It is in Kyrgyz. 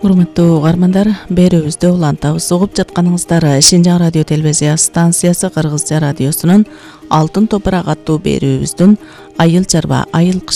Урматтуу угармандар, берүүбүздө улантабыз. Угуп жатканыңыздар Шинжаң радио телевизия станциясы Кыргызча радиосунун Алтын топурак аттуу берүүбүздүн айыл чарба, айыл